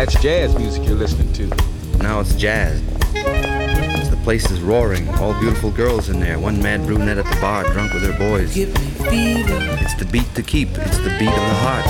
That's jazz music you're listening to. Now it's jazz. The place is roaring, all beautiful girls in there, one mad brunette at the bar, drunk with her boys. It's the beat to keep, it's the beat of the heart.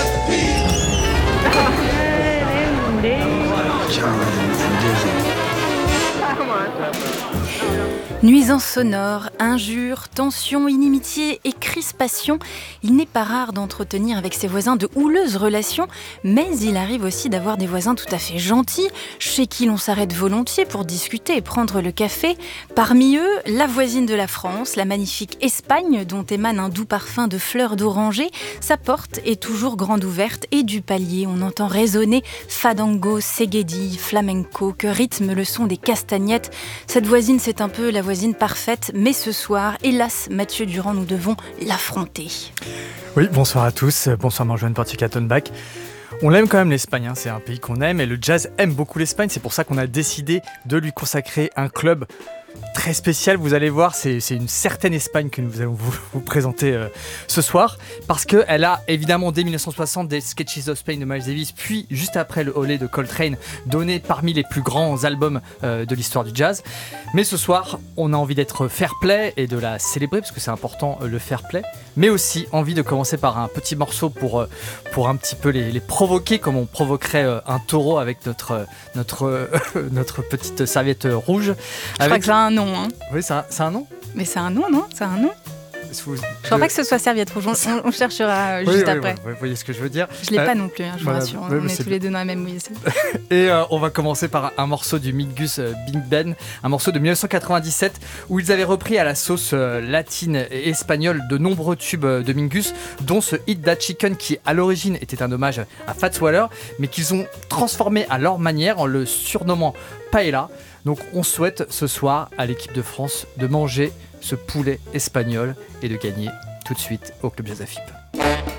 Nuisances sonores, injures, tensions, inimitiés et crispations, il n'est pas rare d'entretenir avec ses voisins de houleuses relations, mais il arrive aussi d'avoir des voisins tout à fait gentils, chez qui l'on s'arrête volontiers pour discuter et prendre le café. Parmi eux, la voisine de la France, la magnifique Espagne, dont émane un doux parfum de fleurs d'oranger. Sa porte est toujours grande ouverte et du palier, on entend résonner fadango, seguedi, flamenco, que rythme le son des castagnettes. Cette voisine, c'est un peu la voisine parfaite, mais ce soir, hélas, Mathieu Durand, nous devons l'affronter. Oui, bonsoir à tous, bonsoir Marjolaine Porticatonbach. On l'aime quand même l'Espagne, c'est un pays qu'on aime et le jazz aime beaucoup l'Espagne, c'est pour ça qu'on a décidé de lui consacrer un club très spécial. Vous allez voir, c'est une certaine Espagne que nous allons vous présenter ce soir, parce qu'elle a évidemment dès 1960 des Sketches of Spain de Miles Davis, puis juste après le Olé de Coltrane, donné parmi les plus grands albums de l'histoire du jazz. Mais ce soir, on a envie d'être fair play et de la célébrer, parce que c'est important le fair play, mais aussi envie de commencer par un petit morceau pour un petit peu les provoquer, comme on provoquerait un taureau avec notre petite serviette rouge. Je crois que ça a un nom. Hein. Oui, c'est un nom. Mais c'est un nom, non ? C'est un nom. Je crois pas que ce soit serviette rouge, on cherchera juste après. Vous voyez ce que je veux dire. Je l'ai pas non plus, je vous rassure. On est tous les deux dans la même mouise. Et on va commencer par un morceau du Mingus Big Band, un morceau de 1997 où ils avaient repris à la sauce latine et espagnole de nombreux tubes de Mingus, dont ce Eat That Chicken qui à l'origine était un hommage à Fats Waller, mais qu'ils ont transformé à leur manière en le surnommant Paella. Donc on souhaite ce soir à l'équipe de France de manger ce poulet espagnol et de gagner tout de suite au Club Jazz AFIP.